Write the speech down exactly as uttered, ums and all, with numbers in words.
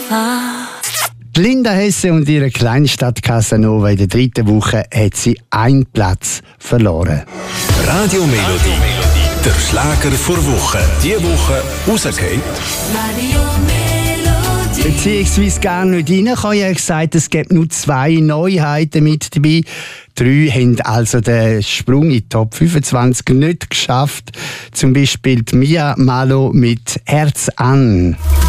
Casanova. Linda Hesse und ihre Kleinstadt Casanova in der dritten Woche hat sie einen Platz verloren. Radio Melodie, der Schlager vor Woche. Diese Woche rausgefallen. Radio Melodie. Beziehungsweise gar nicht rein. Ich habe ja gesagt, es gibt nur zwei Neuheiten mit dabei. Drei haben also den Sprung in die Top fünfundzwanzig nicht geschafft. Zum Beispiel die Mia Malo mit «Herz an».